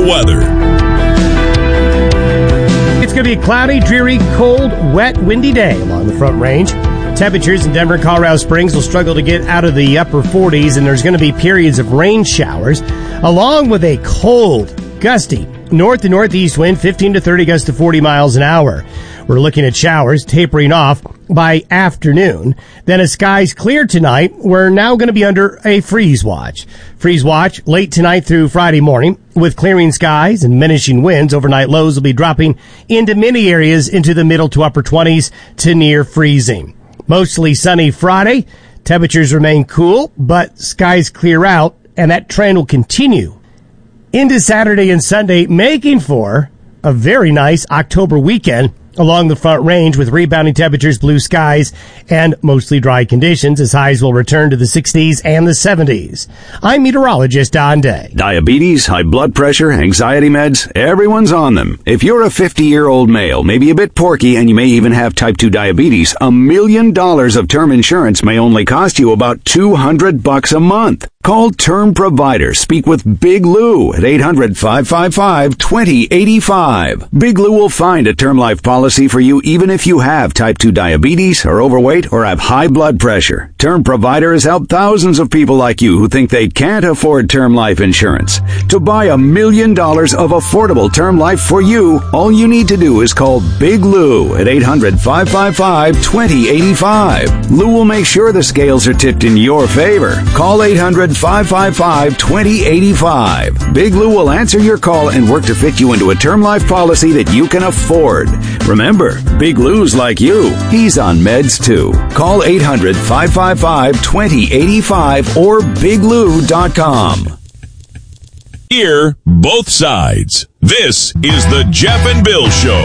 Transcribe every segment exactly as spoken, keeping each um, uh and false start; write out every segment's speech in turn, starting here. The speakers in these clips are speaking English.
weather. It's going to be a cloudy, dreary, cold, wet, windy day along the Front Range. Temperatures in Denver and Colorado Springs will struggle to get out of the upper forties, and there's going to be periods of rain showers, along with a cold, gusty north to northeast wind, fifteen to thirty gusts to forty miles an hour. We're looking at showers tapering off by afternoon. Then as skies clear tonight, we're now going to be under a freeze watch. Freeze watch late tonight through Friday morning with clearing skies and diminishing winds. Overnight lows will be dropping into many areas into the middle to upper twenties to near freezing. Mostly sunny Friday. Temperatures remain cool, but skies clear out, and that trend will continue into Saturday and Sunday, making for a very nice October weekend along the Front Range with rebounding temperatures, blue skies, and mostly dry conditions as highs will return to the sixties and the seventies. I'm meteorologist Don Day. Diabetes, high blood pressure, anxiety meds, everyone's on them. If you're a fifty-year-old male, maybe a bit porky, and you may even have type two diabetes, a million dollars of term insurance may only cost you about two hundred bucks a month. Call Term Provider. Speak with Big Lou at eight hundred, five five five, two zero eight five. Big Lou will find a term life policy for you even if you have type two diabetes, are overweight, or have high blood pressure. Term Provider has helped thousands of people like you who think they can't afford term life insurance. To buy a million dollars of affordable term life for you, all you need to do is call Big Lou at eight hundred, five five five, two zero eight five. Lou will make sure the scales are tipped in your favor. Call eight hundred, five five five, two zero eight five. Big Lou will answer your call and work to fit you into a term life policy that you can afford. Remember, Big Lou's like you. He's on meds too. Call eight hundred, five five five, two zero eight five or big lou dot com. Hear both sides. This is the Jeff and Bill Show.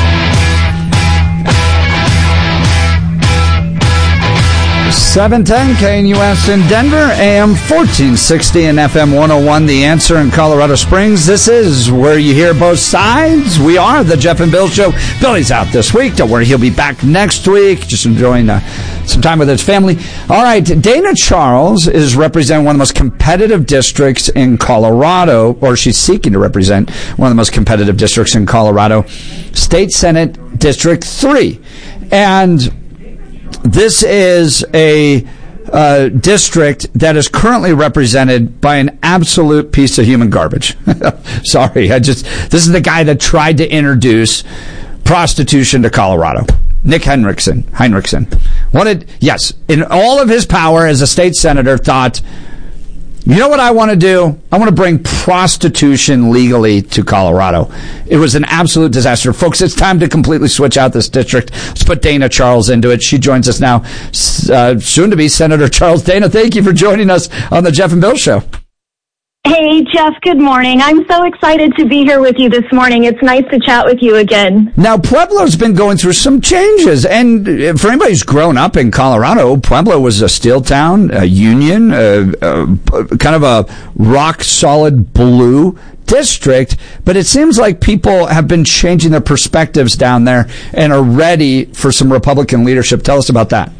seven ten K N U S in Denver, A M fourteen sixty and F M one oh one, The Answer in Colorado Springs. This is where you hear both sides. We are the Jeff and Bill Show. Billy's out this week. Don't worry, he'll be back next week. Just enjoying uh, some time with his family. All right, Dana Charles is representing one of the most competitive districts in Colorado, or she's seeking to represent one of the most competitive districts in Colorado, State Senate District three. And this is a uh, district that is currently represented by an absolute piece of human garbage. Sorry, I just this is the guy that tried to introduce prostitution to Colorado. Nick Henriksen. Henriksen wanted, yes, in all of his power as a state senator, thought, you know what I want to do? I want to bring prostitution legally to Colorado. It was an absolute disaster. Folks, it's time to completely switch out this district. Let's put Dana Charles into it. She joins us now, uh, soon to be Senator Charles. Dana, thank you for joining us on the Jeff and Bill Show. Hey, Jeff, good morning. I'm so excited to be here with you this morning. It's nice to chat with you again. Now, Pueblo's been going through some changes, and for anybody who's grown up in Colorado, Pueblo was a steel town, a union, a, a, kind of a rock-solid blue district, but it seems like people have been changing their perspectives down there and are ready for some Republican leadership. Tell us about that.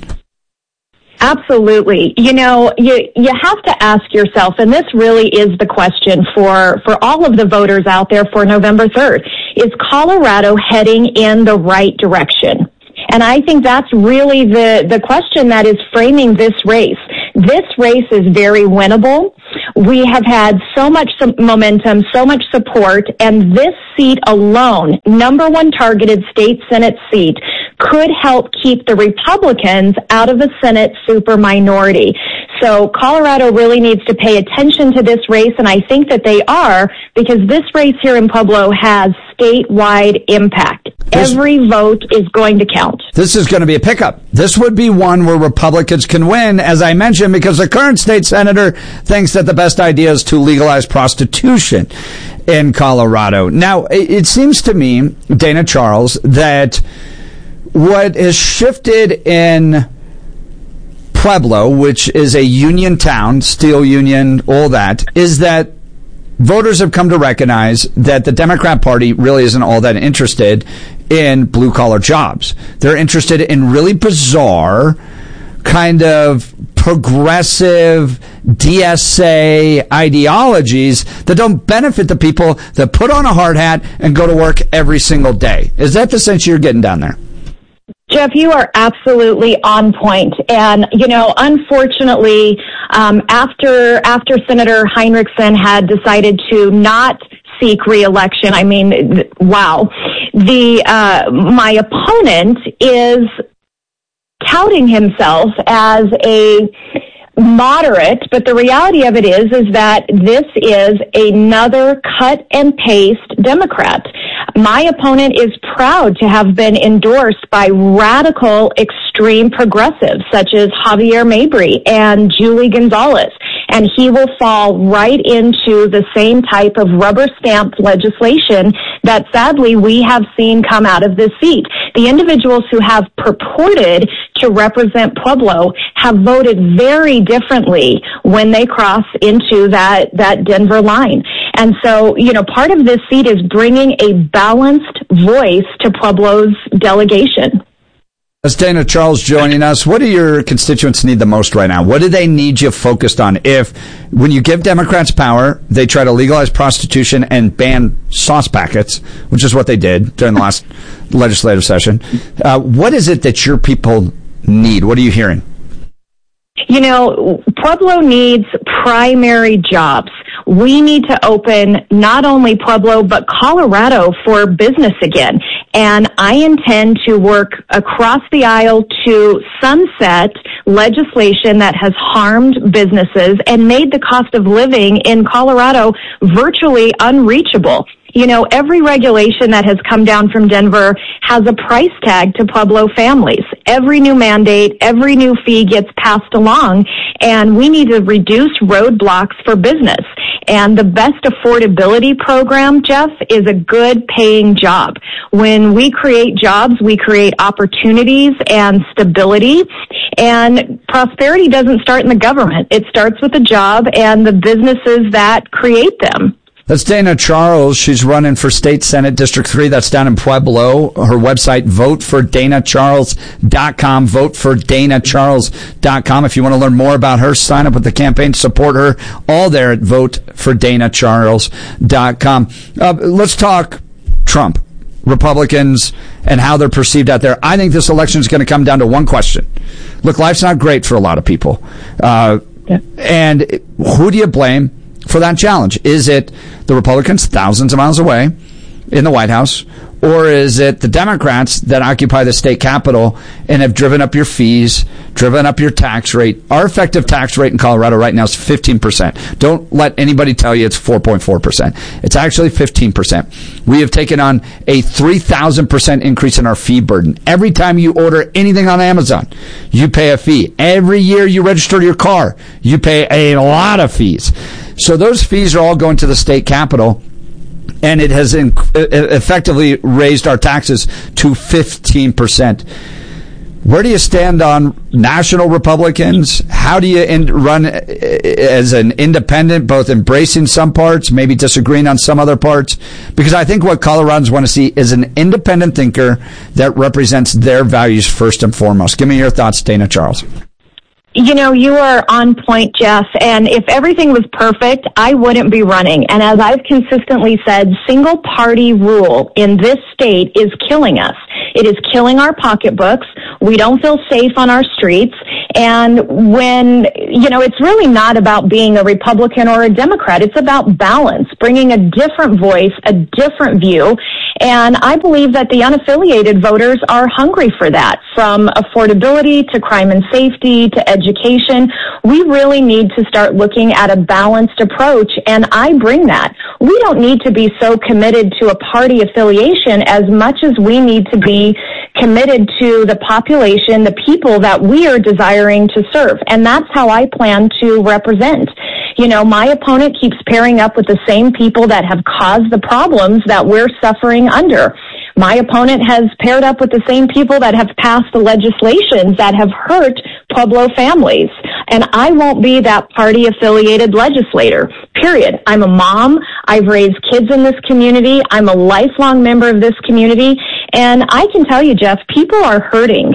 Absolutely. You know, you you have to ask yourself, and this really is the question for, for all of the voters out there for November third, is Colorado heading in the right direction? And I think that's really the, the question that is framing this race. This race is very winnable. We have had so much momentum, so much support, and this seat alone, number one targeted state Senate seat, could help keep the Republicans out of the Senate super minority. So Colorado really needs to pay attention to this race, and I think that they are, because this race here in Pueblo has statewide impact. This, Every vote is going to count. This is going to be a pickup. This would be one where Republicans can win, as I mentioned, because the current state senator thinks that the best idea is to legalize prostitution in Colorado. Now, it seems to me, Dana Charles, that what has shifted in Pueblo, which is a union town, steel union, all that, is that voters have come to recognize that the Democrat Party really isn't all that interested in blue-collar jobs. They're interested in really bizarre kind of progressive D S A ideologies that don't benefit the people that put on a hard hat and go to work every single day. Is that the sense you're getting down there? Jeff, you are absolutely on point. And, you know, unfortunately, um, after after Senator Heinrichsen had decided to not seek re-election, I mean, wow, the uh, my opponent is touting himself as a moderate, but the reality of it is, is that this is another cut and paste Democrat. My opponent is proud to have been endorsed by radical, extreme progressives such as Javier Mabry and Julie Gonzalez, and he will fall right into the same type of rubber-stamped legislation that sadly we have seen come out of this seat. The individuals who have purported to represent Pueblo have voted very differently when they cross into that, that Denver line. And so, you know, part of this seat is bringing a balanced voice to Pueblo's delegation. That's Dana Charles joining us. What do your constituents need the most right now? What do they need you focused on? If, when you give Democrats power, they try to legalize prostitution and ban sauce packets, which is what they did during the last legislative session, uh, what is it that your people need? What are you hearing? You know, Pueblo needs primary jobs. We need to open not only Pueblo, but Colorado for business again. And I intend to work across the aisle to sunset legislation that has harmed businesses and made the cost of living in Colorado virtually unreachable. You know, every regulation that has come down from Denver has a price tag to Pueblo families. Every new mandate, every new fee gets passed along, and we need to reduce roadblocks for business. And the best affordability program, Jeff, is a good paying job. When we create jobs, we create opportunities and stability. And prosperity doesn't start in the government. It starts with the job and the businesses that create them. That's Dana Charles. She's running for State Senate District three. That's down in Pueblo. Her website, vote for dana charles dot com. vote for dana charles dot com. If you want to learn more about her, sign up with the campaign, support her. All there at vote for dana charles dot com. Uh, let's talk Trump, Republicans, and how they're perceived out there. I think this election is going to come down to one question. Look, life's not great for a lot of people. Uh, yeah. And who do you blame for that challenge? Is it the Republicans thousands of miles away in the White House, or is it the Democrats that occupy the state capitol and have driven up your fees, driven up your tax rate? Our effective tax rate in Colorado right now is fifteen percent. Don't let anybody tell you it's four point four percent. It's actually fifteen percent. We have taken on a three thousand percent increase in our fee burden. Every time you order anything on Amazon, you pay a fee. Every year you register your car, you pay a lot of fees. So those fees are all going to the state capitol, and it has in, effectively raised our taxes to fifteen percent. Where do you stand on national Republicans? How do you in, run as an independent, both embracing some parts, maybe disagreeing on some other parts? Because I think what Coloradans want to see is an independent thinker that represents their values first and foremost. Give me your thoughts, Dana Charles. You know, you are on point, Jeff, and if everything was perfect, I wouldn't be running. And as I've consistently said, single party rule in this state is killing us. It is killing our pocketbooks. We don't feel safe on our streets. And when, you know, it's really not about being a Republican or a Democrat. It's about balance, bringing a different voice, a different view. And I believe that the unaffiliated voters are hungry for that, from affordability to crime and safety to education. We really need to start looking at a balanced approach, and I bring that. We don't need to be so committed to a party affiliation as much as we need to be committed to the population, the people that we are desiring to serve. And that's how I plan to represent. You know, my opponent keeps pairing up with the same people that have caused the problems that we're suffering under. My opponent has paired up with the same people that have passed the legislations that have hurt Pueblo families. And I won't be that party-affiliated legislator, period. I'm a mom. I've raised kids in this community. I'm a lifelong member of this community. And I can tell you, Jeff, people are hurting.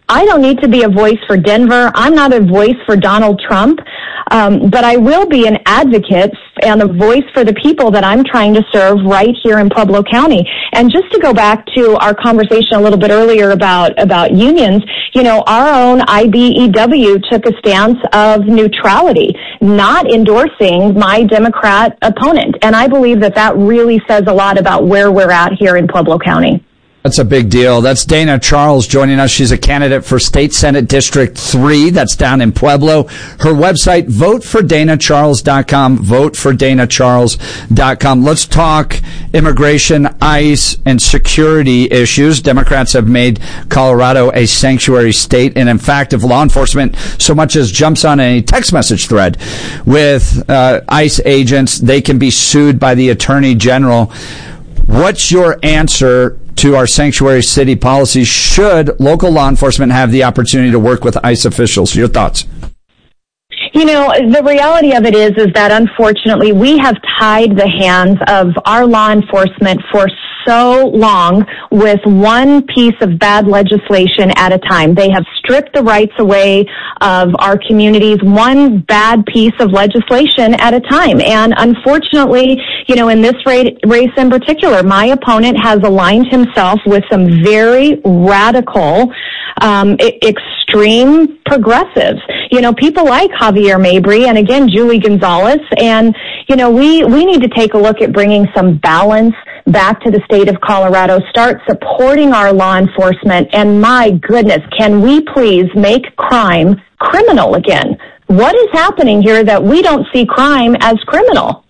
I don't need to be a voice for Denver. I'm not a voice for Donald Trump. Um, but I will be an advocate and a voice for the people that I'm trying to serve right here in Pueblo County. And just to go back to our conversation a little bit earlier about, about unions, you know, our own I B E W took a stance of neutrality, not endorsing my Democrat opponent. And I believe that that really says a lot about where we're at here in Pueblo County. That's a big deal. That's Dana Charles joining us. She's a candidate for State Senate District three. That's down in Pueblo. Her website, vote for dana charles dot com, vote for dana charles dot com. Let's talk immigration, ICE, and security issues. Democrats have made Colorado a sanctuary state. And in fact, if law enforcement so much as jumps on a text message thread with uh, ICE agents, they can be sued by the Attorney General. What's your answer to our sanctuary city policy? Should local law enforcement have the opportunity to work with ICE officials? Your thoughts? You know, the reality of it is, is that unfortunately we have tied the hands of our law enforcement for so long with one piece of bad legislation at a time. They have stripped the rights away of our communities, one bad piece of legislation at a time. And unfortunately, you know, in this race in particular, my opponent has aligned himself with some very radical, um, extreme progressives. You know, people like Javier Mabry and again, Julie Gonzalez. And, you know, we, we need to take a look at bringing some balance back to the state of Colorado, start supporting our law enforcement. And my goodness, can we please make crime criminal again? What is happening here that we don't see crime as criminal?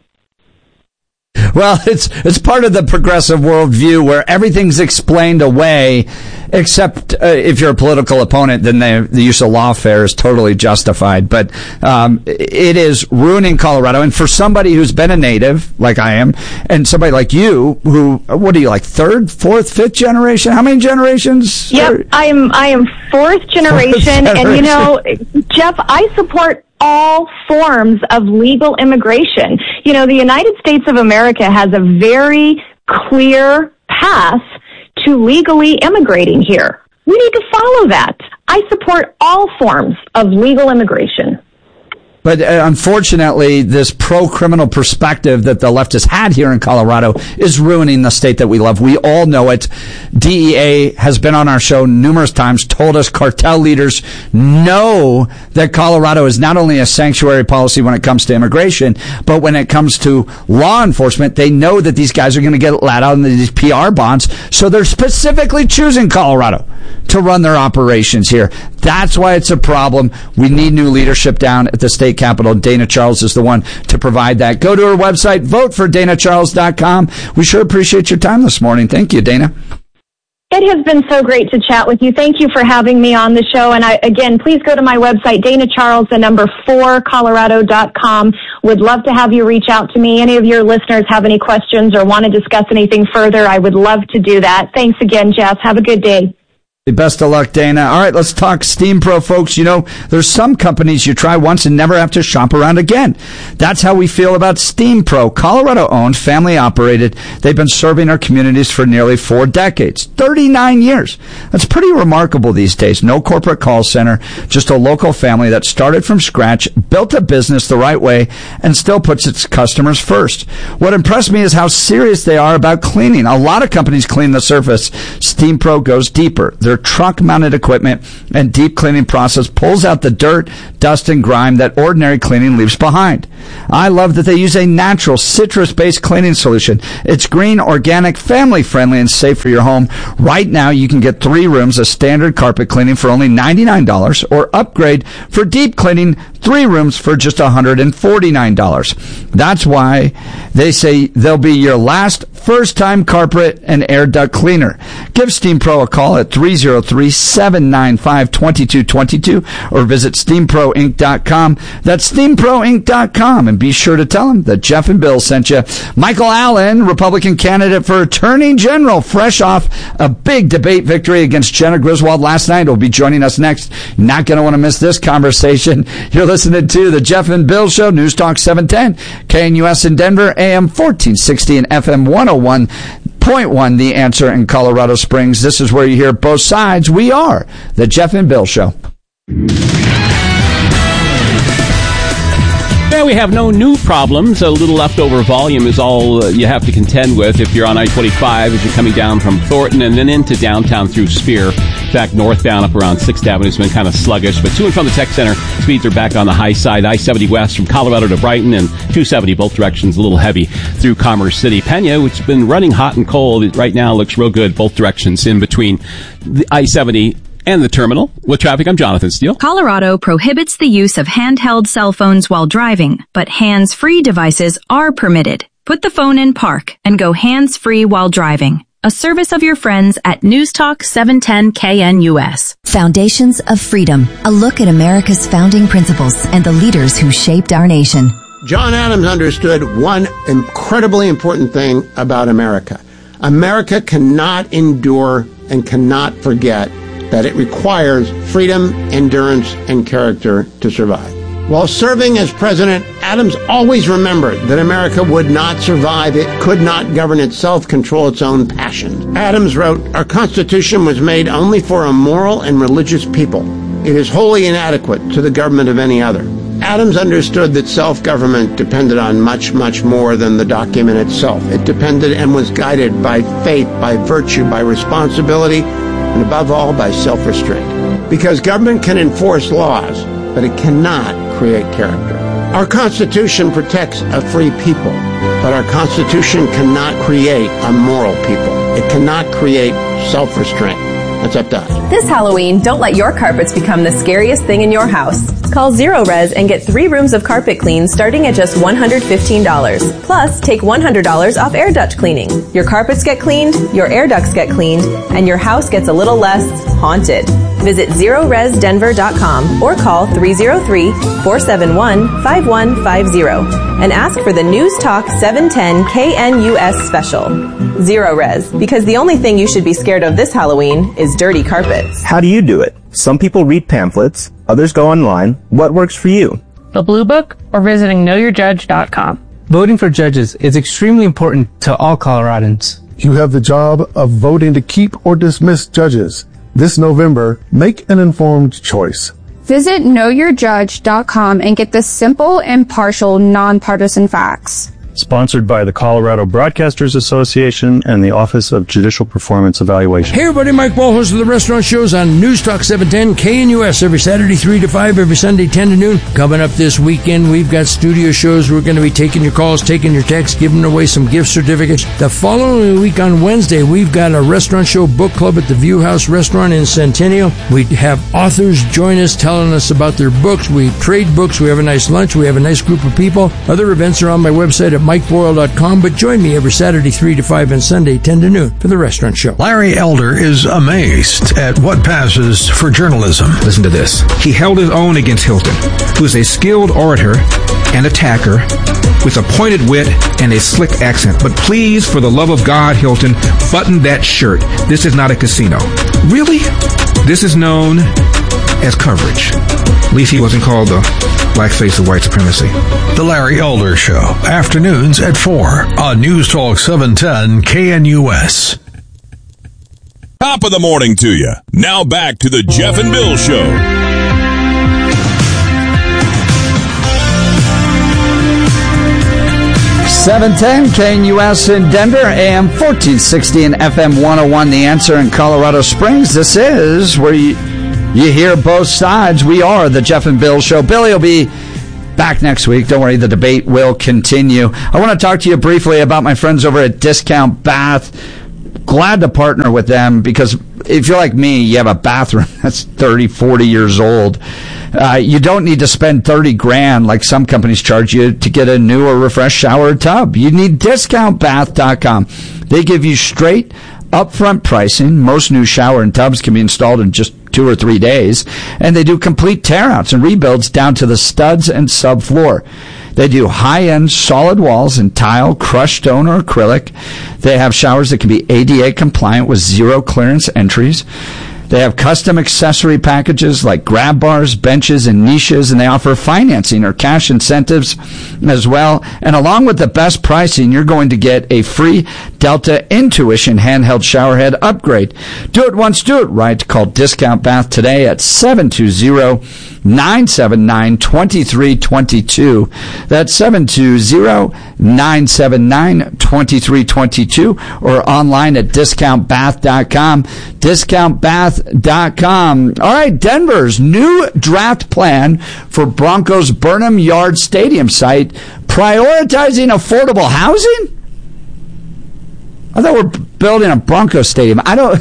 Well, it's it's part of the progressive worldview where everything's explained away, except uh, if you're a political opponent, then the, the use of lawfare is totally justified. But um, it is ruining Colorado. And for somebody who's been a native, like I am, and somebody like you, who, what are you, like third, fourth, fifth generation? How many generations? Yep, I am, I am fourth generation. Fourth generation. And, you know, Jeff, I support all forms of legal immigration. You know, the United States of America has a very clear path to legally immigrating here. We need to follow that. I support all forms of legal immigration. But uh, unfortunately, this pro-criminal perspective that the left has had here in Colorado is ruining the state that we love. We all know it. D E A has been on our show numerous times, told us cartel leaders know that Colorado is not only a sanctuary policy when it comes to immigration, but when it comes to law enforcement, they know that these guys are going to get let out in these P R bonds. So they're specifically choosing Colorado to run their operations here. That's why it's a problem. We need new leadership down at the state Capitol. Dana Charles is the one to provide that. Go to her website, vote for dana charles dot com. We sure appreciate your time this morning. Thank you, Dana. It has been so great to chat with you. Thank you for having me on the show. And I, again, please go to my website, Dana Charles, the number four, Colorado dot com. Would love to have you reach out to me. Any of your listeners have any questions or want to discuss anything further, I would love to do that. Thanks again, Jeff. Have a good day. Best of luck, Dana. All right, let's talk Steam Pro, folks. You know, there's some companies you try once and never have to shop around again. That's how we feel about Steam Pro. Colorado-owned, family-operated. They've been serving our communities for nearly four decades, thirty-nine years. That's pretty remarkable these days. No corporate call center, just a local family that started from scratch, built a business the right way, and still puts its customers first. What impressed me is how serious they are about cleaning. A lot of companies clean the surface. Steam Pro goes deeper. They're truck-mounted equipment and deep cleaning process pulls out the dirt, dust, and grime that ordinary cleaning leaves behind. I love that they use a natural citrus-based cleaning solution. It's green, organic, family-friendly, and safe for your home. Right now, you can get three rooms of standard carpet cleaning for only ninety-nine dollars or upgrade for deep cleaning, three rooms for just one hundred forty-nine dollars. That's why they say they'll be your last first-time carpet and air duct cleaner. Give Steam Pro a call at three oh three, seven nine five, two two two two or visit steam pro inc dot com. That's steam pro inc dot com. And be sure to tell them that Jeff and Bill sent you. Michael Allen, Republican candidate for Attorney General, fresh off a big debate victory against Jenna Griswold last night, will be joining us next. You're not going to want to miss this conversation. You're listening to the Jeff and Bill Show, News Talk seven ten, K N U S in Denver, A M fourteen sixty and F M one oh one point one The Answer in Colorado Springs. This is where you hear both sides. We are the Jeff and Bill Show. Yeah, we have no new problems. A little leftover volume is all uh, you have to contend with if you're on I twenty-five as you're coming down from Thornton and then into downtown through Spear. In fact, northbound up around sixth Avenue has been kind of sluggish, but to and from the Tech Center, speeds are back on the high side. I seventy west from Colorado to Brighton and two seventy both directions, a little heavy through Commerce City. Pena, which has been running hot and cold, it right now looks real good both directions in between the I seventy and the terminal. With traffic, I'm Jonathan Steele. Colorado prohibits the use of handheld cell phones while driving, but hands-free devices are permitted. Put the phone in park and go hands-free while driving. A service of your friends at News Talk seven ten K N U S. Foundations of Freedom. A look at America's founding principles and the leaders who shaped our nation. John Adams understood one incredibly important thing about America. America cannot endure and cannot forget that it requires freedom, endurance, and character to survive. While serving as president, Adams always remembered that America would not survive. It could not govern itself, control its own passions. Adams wrote, "Our Constitution was made only for a moral and religious people. It is wholly inadequate to the government of any other." Adams understood that self-government depended on much, much more than the document itself. It depended and was guided by faith, by virtue, by responsibility, and above all, by self-restraint. Because government can enforce laws, but it cannot create character. Our Constitution protects a free people, but our Constitution cannot create a moral people. It cannot create self-restraint. That's up to us. This Halloween, don't let your carpets become the scariest thing in your house. Call Zero Res and get three rooms of carpet clean starting at just one hundred fifteen dollars. Plus, take one hundred dollars off air duct cleaning. Your carpets get cleaned, your air ducts get cleaned, and your house gets a little less haunted. Visit zero res denver dot com or call three oh three, four seven one, five one five zero and ask for the News Talk seven ten K N U S special. Zero Res, because the only thing you should be scared of this Halloween is dirty carpets. How do you do it? Some people read pamphlets, others go online. What works for you? The Blue Book or visiting know your judge dot com. Voting for judges is extremely important to all Coloradans. You have the job of voting to keep or dismiss judges. This November, make an informed choice. Visit know your judge dot com and get the simple, impartial, nonpartisan facts. Sponsored by the Colorado Broadcasters Association and the Office of Judicial Performance Evaluation. Hey everybody, Mike Ball, host of the Restaurant Shows on News Talk seven ten K N U S every Saturday three to five, every Sunday ten to noon. Coming up this weekend, we've got studio shows. We're going to be taking your calls, taking your texts, giving away some gift certificates. The following week on Wednesday, we've got a Restaurant Show book club at the View House Restaurant in Centennial. We have authors join us telling us about their books. We trade books. We have a nice lunch. We have a nice group of people. Other events are on my website at mike boyle dot com, but join me every Saturday three to five and Sunday ten to noon for the Restaurant Show. Larry Elder is amazed at what passes for journalism. Listen to this. He held his own against Hilton, who is a skilled orator and attacker with a pointed wit and a slick accent. But please, for the love of God, Hilton, button that shirt. This is not a casino. Really? This is known as coverage. At least he wasn't called the black face of white supremacy. The Larry Elder Show, afternoons at four on News Talk seven ten K N U S. Top of the morning to you. Now back to the Jeff and Bill Show. seven ten K N U S in Denver, A M fourteen sixty and F M one oh one. The Answer in Colorado Springs. This is where you, you hear both sides. We are the Jeff and Bill Show. Billy will be back next week. Don't worry, the debate will continue. I want to talk to you briefly about my friends over at Discount Bath. Glad to partner with them because if you're like me, you have a bathroom that's thirty, forty years old. Uh, you don't need to spend thirty grand like some companies charge you to get a new or refreshed shower or tub. You need discount bath dot com. They give you straight upfront pricing. Most new shower and tubs can be installed in just two or three days. And they do complete tear-outs and rebuilds down to the studs and subfloor. They do high-end solid walls in tile, crushed stone, or acrylic. They have showers that can be A D A compliant with zero clearance entries. They have custom accessory packages like grab bars, benches, and niches, and they offer financing or cash incentives as well. And along with the best pricing, you're going to get a free Delta Intuition handheld showerhead upgrade. Do it once, do it right. Call Discount Bath today at seven two zero, nine seven nine, two three two two. That's seven two zero, nine seven nine, two three two two, or online at discount bath dot com. discount bath dot com. All right, Denver's new draft plan for Broncos' Burnham Yard Stadium site, prioritizing affordable housing? I thought we're building a Broncos stadium. I don't...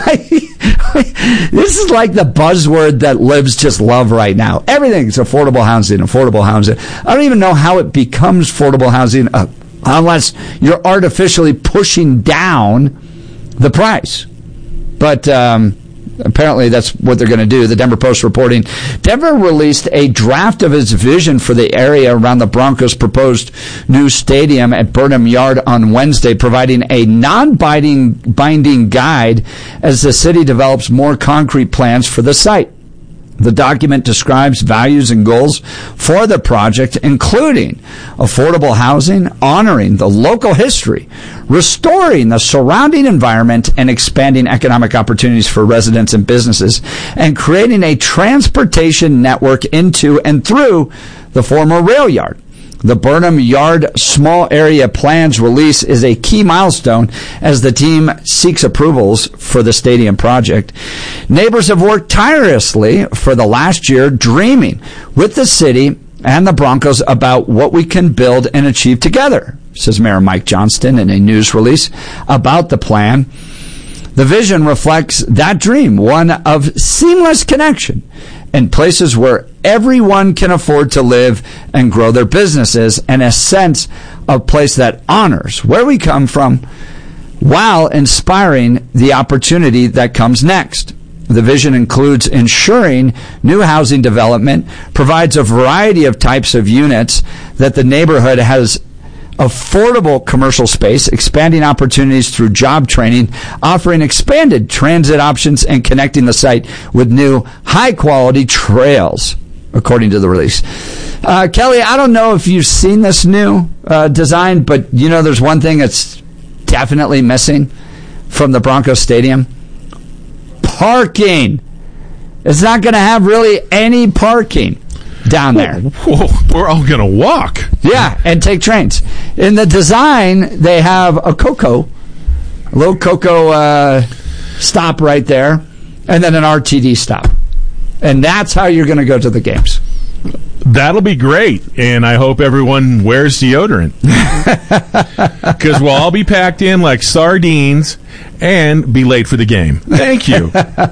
This is like the buzzword that libs just love right now. Everything's affordable housing, affordable housing. I don't even know how it becomes affordable housing uh, unless you're artificially pushing down the price. But um, apparently that's what they're going to do. The Denver Post reporting, Denver released a draft of its vision for the area around the Broncos' proposed new stadium at Burnham Yard on Wednesday, providing a non-binding binding guide as the city develops more concrete plans for the site. The document describes values and goals for the project, including affordable housing, honoring the local history, restoring the surrounding environment, and expanding economic opportunities for residents and businesses, and creating a transportation network into and through the former rail yard. The Burnham Yard Small Area Plans release is a key milestone as the team seeks approvals for the stadium project. Neighbors have worked tirelessly for the last year, dreaming with the city and the Broncos about what we can build and achieve together, says Mayor Mike Johnston in a news release about the plan. The vision reflects that dream, one of seamless connection in places where everyone can afford to live and grow their businesses, and a sense of place that honors where we come from while inspiring the opportunity that comes next. The vision includes ensuring new housing development provides a variety of types of units, that the neighborhood has affordable commercial space, expanding opportunities through job training, offering expanded transit options, and connecting the site with new high-quality trails, according to the release. Uh, Kelly, I don't know if you've seen this new uh, design, but you know there's one thing that's definitely missing from the Broncos Stadium. Parking. It's not going to have really any parking down there. Whoa, whoa, we're all going to walk. Yeah, and take trains. In the design, they have a Coco, a little Coco uh, stop right there, and then an R T D stop. And that's how you're going to go to the games. That'll be great, and I hope everyone wears deodorant. Because we'll all be packed in like sardines and be late for the game. Thank you.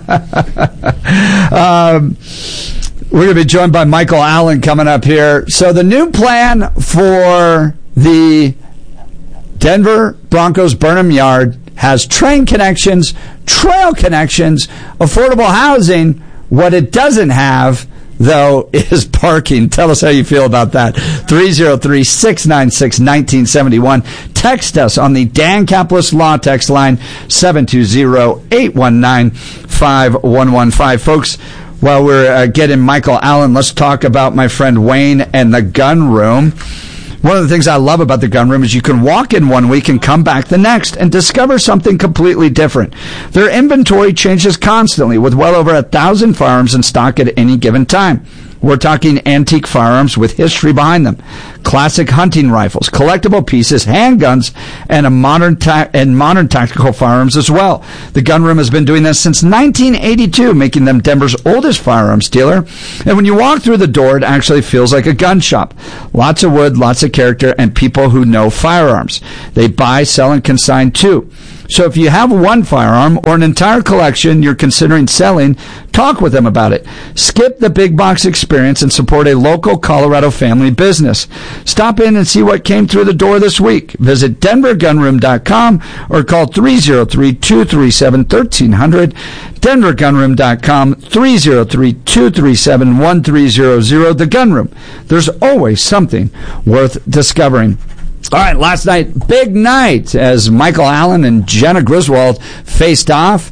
um, we're going to be joined by Michael Allen coming up here. So the new plan for the Denver Broncos Burnham Yard has train connections, trail connections, affordable housing. What it doesn't have, though, is parking. Tell us how you feel about that. three oh three, six nine six, one nine seven one. Text us on the Dan Caplis Law text line, seven two zero, eight one nine, five one one five. Folks, while we're uh, getting Michael Allen, let's talk about my friend Wayne and the Gun Room. One of the things I love about the Gun Room is you can walk in one week and come back the next and discover something completely different. Their inventory changes constantly, with well over a thousand firearms in stock at any given time. We're talking antique firearms with history behind them, classic hunting rifles, collectible pieces, handguns, and a modern ta- and modern tactical firearms as well. The Gun Room has been doing this since nineteen eighty-two, making them Denver's oldest firearms dealer. And when you walk through the door, it actually feels like a gun shop. Lots of wood, lots of character, and people who know firearms. They buy, sell, and consign too. So if you have one firearm or an entire collection you're considering selling, talk with them about it. Skip the big box experience and support a local Colorado family business. Stop in and see what came through the door this week. Visit denver gun room dot com or call three oh three, two three seven, one three zero zero. denver gun room dot com, three oh three, two three seven, one three zero zero. The Gun Room. There's always something worth discovering. All right, last night, big night as Michael Allen and Jenna Griswold faced off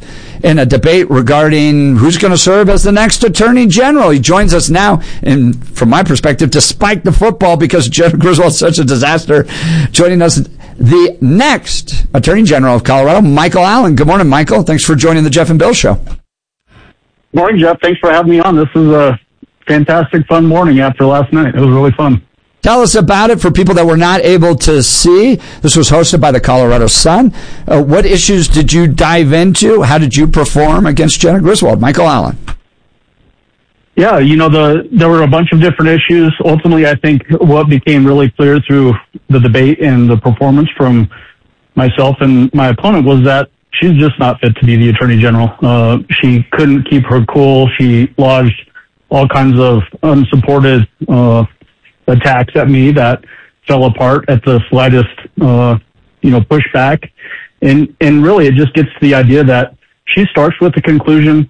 in a debate regarding who's going to serve as the next Attorney General. He joins us now, and from my perspective, to spike the football because Jenna Griswold's such a disaster. Joining us, the next Attorney General of Colorado, Michael Allen. Good morning, Michael. Thanks for joining the Jeff and Bill Show. Morning, Jeff. Thanks for having me on. This is a fantastic, fun morning after last night. It was really fun. Tell us about it for people that were not able to see. This was hosted by the Colorado Sun. Uh, what issues did you dive into? How did you perform against Jenna Griswold? Michael Allen. Yeah, you know, the there were a bunch of different issues. Ultimately, I think what became really clear through the debate and the performance from myself and my opponent was that she's just not fit to be the Attorney General. Uh, she couldn't keep her cool. She lodged all kinds of unsupported uh attacks at me that fell apart at the slightest, uh, you know, pushback. And, and really it just gets to the idea that she starts with the conclusion,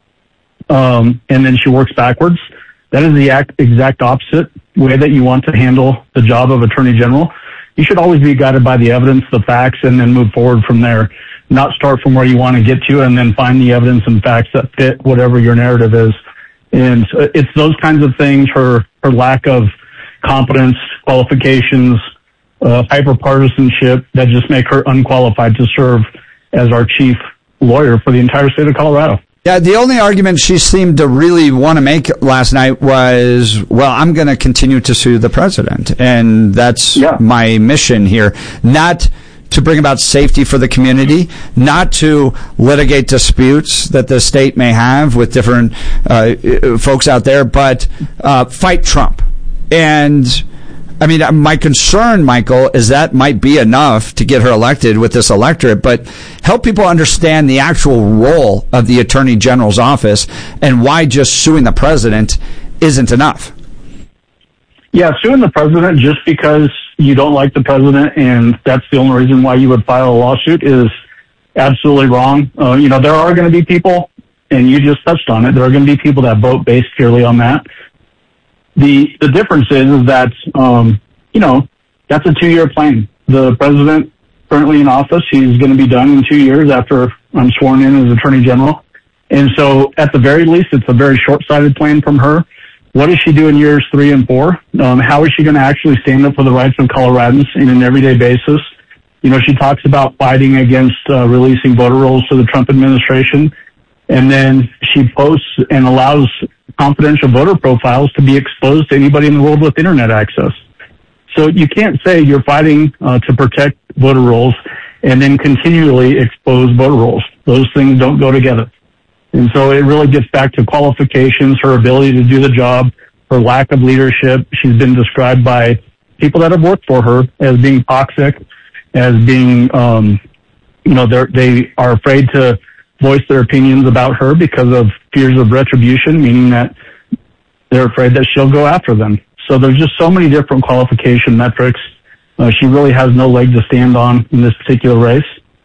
um, and then she works backwards. That is the act, exact opposite way that you want to handle the job of Attorney General. You should always be guided by the evidence, the facts, and then move forward from there. Not start from where you want to get to and then find the evidence and facts that fit whatever your narrative is. And it's those kinds of things, her, her lack of competence, qualifications, uh, hyper-partisanship that just make her unqualified to serve as our chief lawyer for the entire state of Colorado. Yeah, the only argument she seemed to really want to make last night was, well, I'm going to continue to sue the president. And that's yeah. my mission here. Not to bring about safety for the community, not to litigate disputes that the state may have with different uh, folks out there, but uh, fight Trump. And, I mean, my concern, Michael, is that might be enough to get her elected with this electorate, but help people understand the actual role of the Attorney General's office and why just suing the president isn't enough. Yeah, suing the president just because you don't like the president and that's the only reason why you would file a lawsuit is absolutely wrong. Uh, you know, there are going to be people, and you just touched on it, there are going to be people that vote based purely on that. The the difference is, is that, um, you know, that's a two-year plan. The president currently in office, he's going to be done in two years after I'm sworn in as Attorney General. And so at the very least, it's a very short-sighted plan from her. What does she do in years three and four? Um, how is she going to actually stand up for the rights of Coloradans in an everyday basis? You know, she talks about fighting against uh, releasing voter rolls to the Trump administration. And then she posts and allows confidential voter profiles to be exposed to anybody in the world with internet access. So you can't say you're fighting uh, to protect voter rolls and then continually expose voter rolls. Those things don't go together. And so it really gets back to qualifications, her ability to do the job, her lack of leadership. She's been described by people that have worked for her as being toxic, as being, um, you know, they're, they are afraid to voice their opinions about her because of fears of retribution, meaning that they're afraid that she'll go after them. So there's just so many different qualification metrics. Uh, she really has no leg to stand on in this particular race.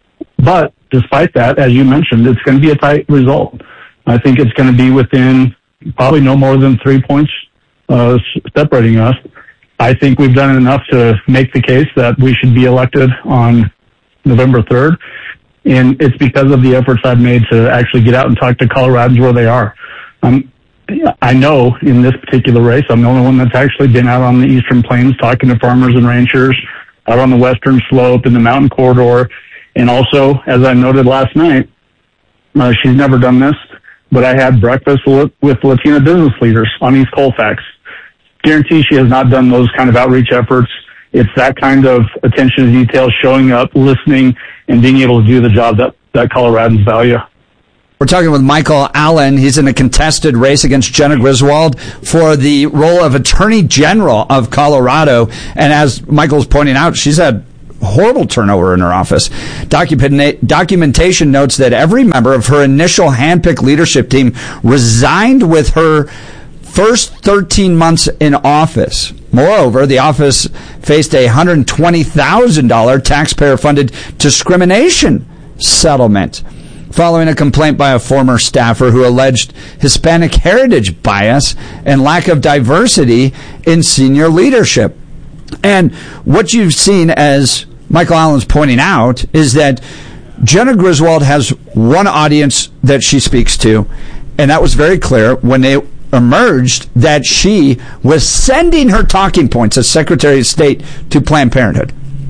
But despite that, as you mentioned, it's going to be a tight result. I think it's going to be within probably no more than three points uh, separating us. I think we've done enough to make the case that we should be elected on November third. And it's because of the efforts I've made to actually get out and talk to Coloradans where they are. Um, I know in this particular race, I'm the only one that's actually been out on the Eastern Plains talking to farmers and ranchers, out on the Western Slope, in the Mountain Corridor. And also, as I noted last night, uh, she's never done this, but I had breakfast with, with Latina business leaders on East Colfax. Guarantee she has not done those kind of outreach efforts. It's that kind of attention to detail, showing up, listening, and being able to do the job that, that Coloradans value. We're talking with Michael Allen. He's in a contested race against Jenna Griswold for the role of Attorney General of Colorado. And as Michael's pointing out, she's had horrible turnover in her office. Document- documentation notes that every member of her initial handpicked leadership team resigned with her first thirteen months in office. Moreover, the office faced a one hundred twenty thousand dollars taxpayer-funded discrimination settlement following a complaint by a former staffer who alleged Hispanic heritage bias and lack of diversity in senior leadership. And what you've seen, as Michael Allen's pointing out, is that Jenna Griswold has one audience that she speaks to, and that was very clear when they emerged that she was sending her talking points as Secretary of State to Planned Parenthood.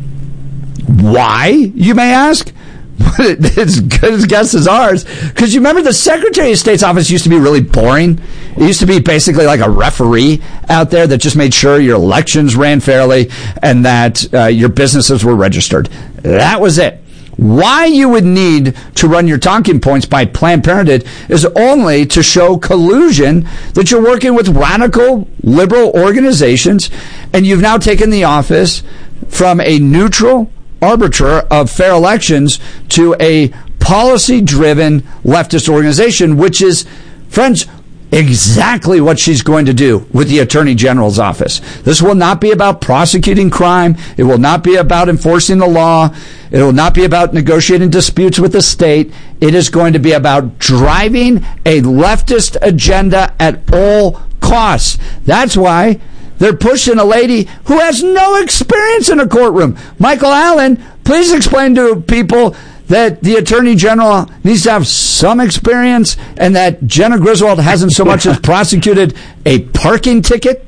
Why, you may ask? It's good as guess as ours. Because you remember the Secretary of State's office used to be really boring. It used to be basically like a referee out there that just made sure your elections ran fairly and that uh, your businesses were registered. That was it. Why you would need to run your talking points by Planned Parenthood is only to show collusion that you're working with radical liberal organizations, and you've now taken the office from a neutral arbiter of fair elections to a policy-driven leftist organization, which is, friends, exactly what she's going to do with the Attorney General's office. This will not be about prosecuting crime. It will not be about enforcing the law. It will not be about negotiating disputes with the state. It is going to be about driving a leftist agenda at all costs. That's why they're pushing a lady who has no experience in a courtroom. Michael Allen, please explain to people that the Attorney General needs to have some experience and that Jenna Griswold hasn't so much as prosecuted a parking ticket?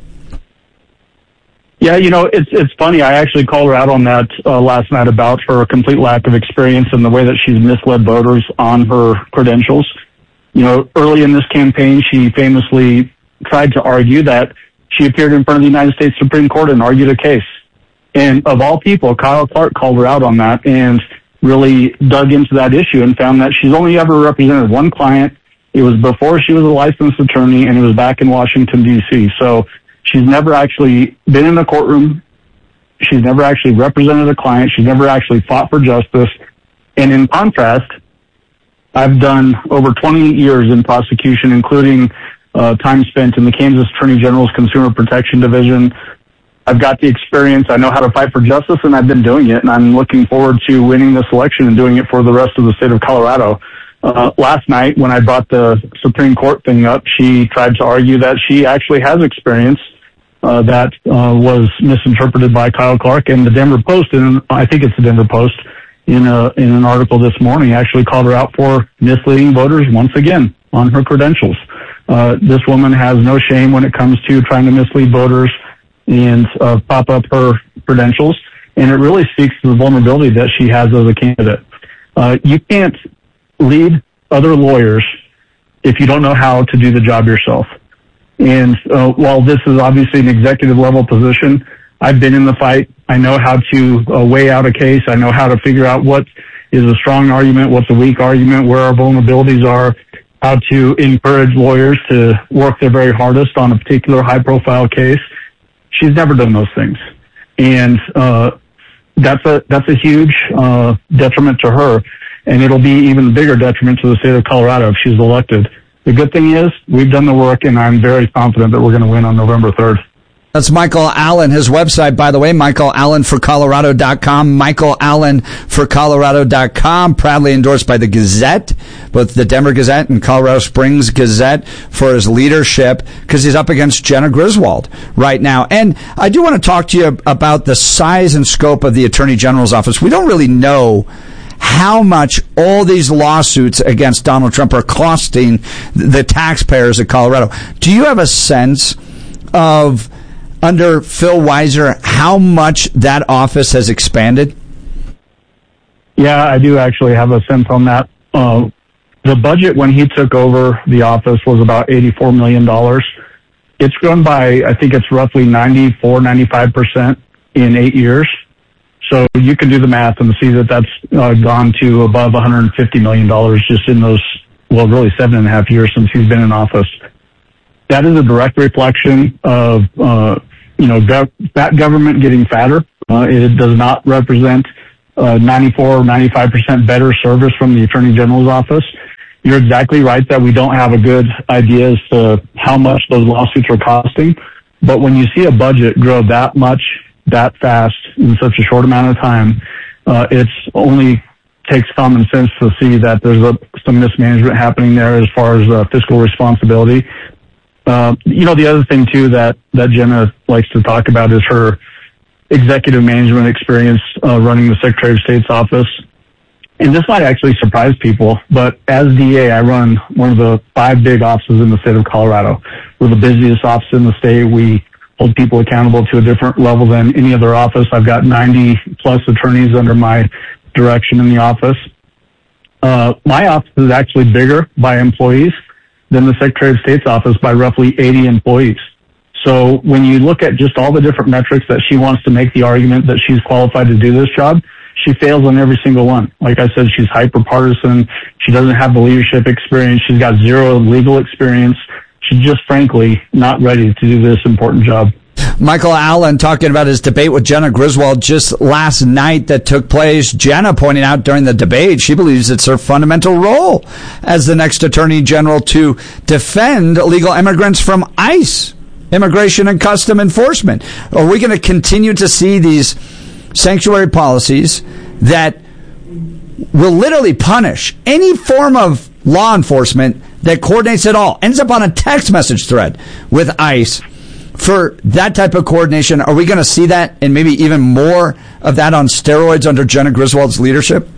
Yeah, you know, it's it's funny. I actually called her out on that uh, last night about her complete lack of experience and the way that she's misled voters on her credentials. You know, early in this campaign, she famously tried to argue that she appeared in front of the United States Supreme Court and argued a case. And of all people, Kyle Clark called her out on that and really dug into that issue and found that she's only ever represented one client. It was before she was a licensed attorney, and it was back in Washington, D C So she's never actually been in a courtroom. She's never actually represented a client. She's never actually fought for justice. And in contrast, I've done over twenty years in prosecution, including uh, time spent in the Kansas Attorney General's Consumer Protection Division. I've got the experience. I know how to fight for justice, and I've been doing it. And I'm looking forward to winning this election and doing it for the rest of the state of Colorado. Uh, last night, when I brought the Supreme Court thing up, she tried to argue that she actually has experience uh, that uh, was misinterpreted by Kyle Clark. And the Denver Post, and I think it's the Denver Post, in a in an article this morning, actually called her out for misleading voters once again on her credentials. Uh, this woman has no shame when it comes to trying to mislead voters and uh, pop up her credentials, and it really speaks to the vulnerability that she has as a candidate. Uh, you can't lead other lawyers if you don't know how to do the job yourself. And uh, while this is obviously an executive level position, I've been in the fight. I know how to uh, weigh out a case. I know how to figure out what is a strong argument, what's a weak argument, where our vulnerabilities are, how to encourage lawyers to work their very hardest on a particular high profile case. She's never done those things. And uh, that's a that's a huge uh, detriment to her. And it'll be even bigger detriment to the state of Colorado if she's elected. The good thing is we've done the work, and I'm very confident that we're going to win on November third. That's Michael Allen. His website, by the way, michael allen for colorado dot com, michael allen for colorado dot com, proudly endorsed by the Gazette, both the Denver Gazette and Colorado Springs Gazette, for his leadership, because he's up against Jenna Griswold right now. And I do want to talk to you about the size and scope of the Attorney General's office. We don't really know how much all these lawsuits against Donald Trump are costing the taxpayers of Colorado. Do you have a sense of, under Phil Weiser, how much that office has expanded? Yeah, I do actually have a sense on that. Uh, the budget when he took over the office was about eighty-four million dollars. It's grown by, I think it's roughly ninety-four, ninety-five percent in eight years. So you can do the math and see that that's uh, gone to above one hundred fifty million dollars just in those, well, really seven and a half years since he's been in office. That is a direct reflection of, uh, you know, gov- fat government getting fatter. Uh, it does not represent uh, ninety-four or ninety-five percent better service from the Attorney General's office. You're exactly right that we don't have a good idea as to how much those lawsuits are costing. But when you see a budget grow that much, that fast, in such a short amount of time, uh, it's only takes common sense to see that there's a, some mismanagement happening there as far as uh, fiscal responsibility. Uh, you know, the other thing, too, that, that Jenna likes to talk about is her executive management experience uh, running the Secretary of State's office. and this might actually surprise people, but as D A, I run one of the five big offices in the state of Colorado. We're the busiest office in the state. We hold people accountable to a different level than any other office. I've got ninety plus attorneys under my direction in the office. Uh, my office is actually bigger by employees than the Secretary of State's office by roughly eighty employees. So when you look at just all the different metrics that she wants to make the argument that she's qualified to do this job, she fails on every single one. Like I said, she's hyper partisan. She doesn't have the leadership experience. She's got zero legal experience. She's just frankly not ready to do this important job. Michael Allen talking about his debate with Jena Griswold just last night that took place. Jena pointing out during the debate she believes it's her fundamental role as the next Attorney General to defend illegal immigrants from ICE, Immigration and Custom Enforcement. Are we going to continue to see these sanctuary policies that will literally punish any form of law enforcement that coordinates at all, ends up on a text message thread with ICE for that type of coordination? Are we going to see that and maybe even more of that on steroids under Jena Griswold's leadership?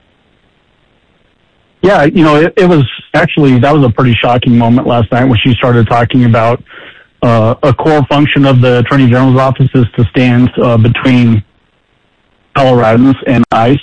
Yeah, you know, it, it was actually, that was a pretty shocking moment last night when she started talking about uh, a core function of the Attorney General's office is to stand uh, between Coloradans and ICE.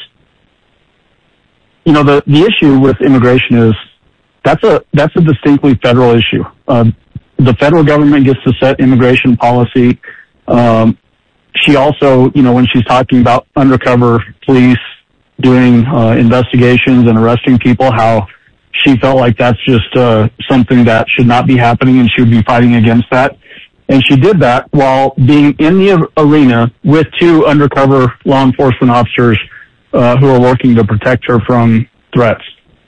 You know, the, the issue with immigration is that's a that's a distinctly federal issue. Uh, the federal government gets to set immigration policy. Um, she also, you know, when she's talking about undercover police doing uh, investigations and arresting people, how she felt like that's just uh, something that should not be happening and she would be fighting against that. And she did that while being in the arena with two undercover law enforcement officers uh, who are working to protect her from threats.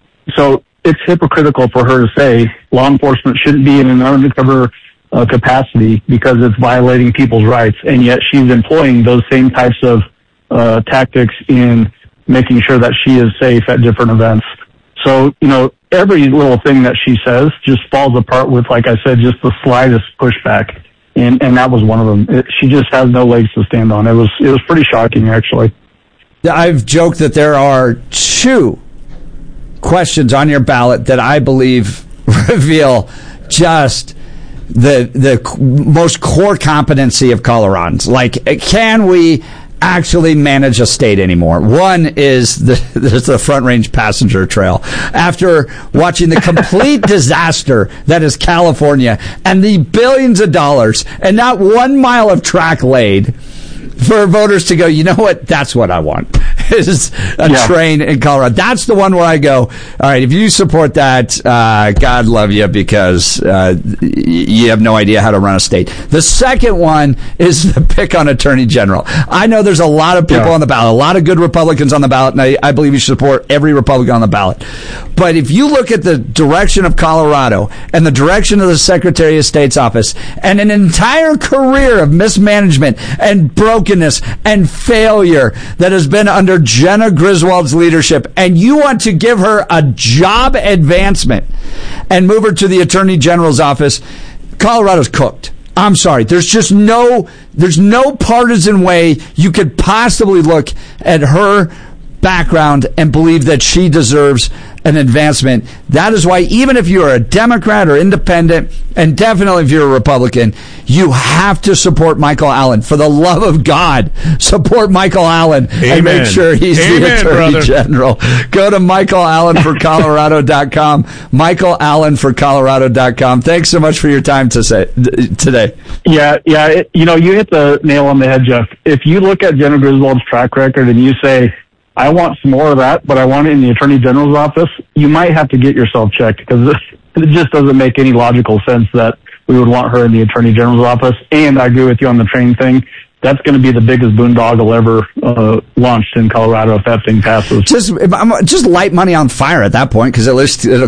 So it's hypocritical for her to say law enforcement shouldn't be in an undercover uh, capacity because it's violating people's rights, and yet she's employing those same types of uh, tactics in making sure that she is safe at different events. So, you know, every little thing that she says just falls apart with, like I said, just the slightest pushback. And, and that was one of them. It, she just has no legs to stand on. It was, it was pretty shocking, actually. I've joked that there are two questions on your ballot that I believe reveal just the the most core competency of Coloradans. Like, can we actually manage a state anymore? One is the, the Front Range Passenger Trail. After watching the complete disaster that is California and the billions of dollars and not one mile of track laid for voters to go, you know what, that's what I want, is a yeah. train in Colorado. That's the one where I go, all right, if you support that, uh, God love you, because uh, you have no idea how to run a state. The second one is the pick on Attorney General. I know there's a lot of people yeah. on the ballot, a lot of good Republicans on the ballot, and I, I believe you should support every Republican on the ballot. But if you look at the direction of Colorado and the direction of the Secretary of State's office and an entire career of mismanagement and brokenness and failure that has been under Jena Griswold's leadership, and you want to give her a job advancement and move her to the Attorney General's office, Colorado's cooked. I'm sorry. There's just no, there's no partisan way you could possibly look at her background and believe that she deserves an advancement. That is why, even if you're a Democrat or independent, and definitely if you're a Republican, you have to support Michael Allen. For the love of God, support Michael Allen. Amen. And make sure he's Amen, the Attorney brother. General. Go to Michael Allen for Colorado dot com. Michael Allen for Colorado dot com. Thanks so much for your time to say, today. Yeah, yeah. It, you know, you hit the nail on the head, Jeff. If you look at Jena Griswold's track record and you say, I want some more of that, but I want it in the Attorney General's office, you might have to get yourself checked, because it just doesn't make any logical sense that we would want her in the Attorney General's office. And I agree with you on the train thing. That's going to be the biggest boondoggle ever uh, launched in Colorado if that thing passes. Just just light money on fire at that point, because at least it'll